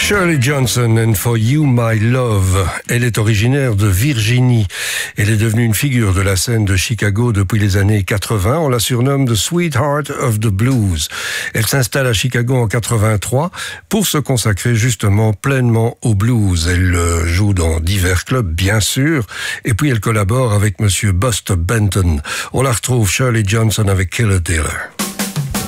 Shirley Johnson and For You My Love. Elle est originaire de Virginie. Elle est devenue une figure de la scène de Chicago depuis les années 80. On la surnomme The Sweetheart of the Blues. Elle s'installe à Chicago en 83 pour se consacrer justement pleinement au blues. Elle joue dans divers clubs, bien sûr, et puis elle collabore avec monsieur Buster Benton. On la retrouve, Shirley Johnson, avec Killer Dealer.